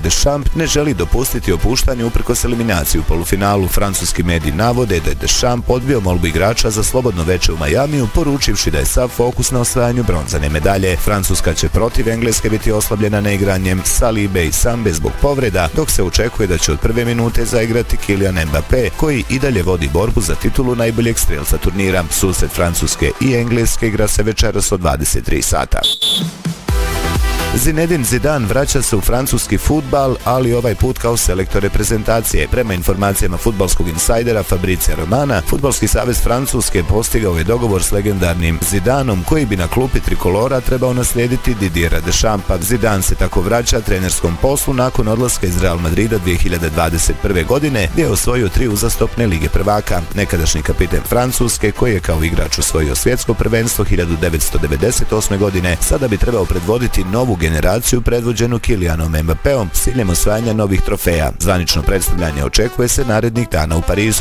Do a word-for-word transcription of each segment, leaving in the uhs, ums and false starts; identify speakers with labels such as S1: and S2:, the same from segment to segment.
S1: Deschamps ne želi dopustiti opuštanje uprkos eliminaciji u polufinalu. Francuski mediji navode da je Deschamps odbio molbu igrača za slobodno veče u Majamiju, poručivši da je sav fokus na osvajanju bronzane medalje. Francuska će protiv Engleske biti oslabljena neigranjem Salibe i Sambe zbog povreda, dok se očekuje da će od prve minute zaigrati Kylian Mbappé, koji i dalje vodi borbu za titulu najboljeg strelca turnira. Susret Francuske i Engleske igra se večeras od dvadeset tri sata. Zinedine Zidane vraća se u francuski fudbal, ali ovaj put kao selektor reprezentacije. Prema informacijama fudbalskog insajdera Fabricija Romana, Fudbalski savez Francuske postigao je dogovor s legendarnim Zidanom, koji bi na klupi trikolora trebao naslijediti Didiera Deschampa. Zidane se tako vraća trenerskom poslu nakon odlaska iz Real Madrida dvije hiljade dvadeset prve. godine, gdje je osvojio tri uzastopne lige prvaka. Nekadašnji kapiten Francuske, koji je kao igrač osvojio svjetsko prvenstvo hiljadu devetsto devedeset osme. godine, sada bi trebao predvoditi novu generaciju predvođenu Kylianom Mbappéom s ciljem osvajanja novih trofeja. Zvanično predstavljanje očekuje se narednih dana u Parizu.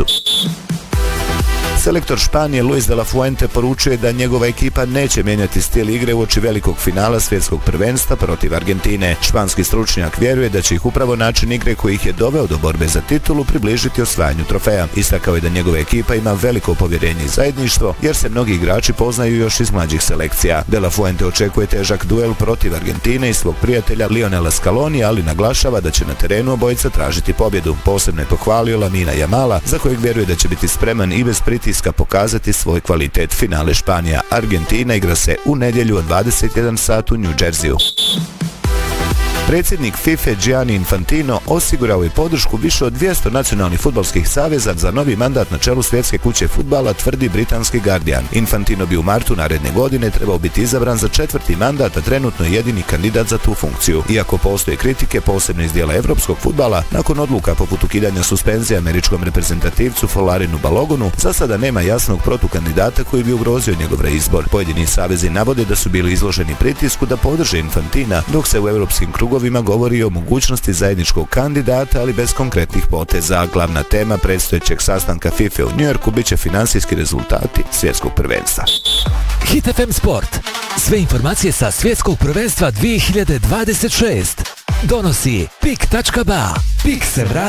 S1: Selektor Španije Luis de la Fuente poručuje da njegova ekipa neće mijenjati stil igre uoči velikog finala svjetskog prvenstva protiv Argentine. Španski stručnjak vjeruje da će ih upravo način igre koji ih je doveo do borbe za titulu približiti osvajanju trofeja. Istakao je da njegova ekipa ima veliko povjerenje i zajedništvo, jer se mnogi igrači poznaju još iz mlađih selekcija. De la Fuente očekuje težak duel protiv Argentine i svog prijatelja Lionela Scalonija, ali naglašava da će na terenu obojica tražiti pobjedu. Posebno je pohvalio Lamina Jamala, za kojeg vjeruje da će biti spreman i bez pritiska pokazati svoj kvalitet. Finale Španija Argentina igra se u nedjelju od dvadeset jedan sat u New Jerseyu. Predsjednik FIFA Gianni Infantino osigurao je podršku više od dvjesto nacionalnih fudbalskih saveza za novi mandat na čelu svjetske kuće fudbala, tvrdi britanski Guardian. Infantino bi u martu naredne godine trebao biti izabran za četvrti mandat, a trenutno je jedini kandidat za tu funkciju. Iako postoje kritike, posebno iz dijela evropskog fudbala, nakon odluka poput ukidanja suspenzije američkom reprezentativcu Folarinu Balogonu, za sada nema jasnog protukandidata koji bi ugrozio njegov reizbor. Pojedini savezi navode da su bili izloženi pritisku da podrže Infantina, dok se u europskim krugovima govori o mogućnosti zajedničkog kandidata, ali bez konkretnih poteza. Glavna tema predstojećeg sastanka FIFA u Njujorku biće finansijski rezultati svjetskog prvenstva.
S2: Hit F M Sport. Sve informacije sa svjetskog prvenstva dvije hiljade dvadeset šeste. Donosi pik tačka ba. Pik se vrati.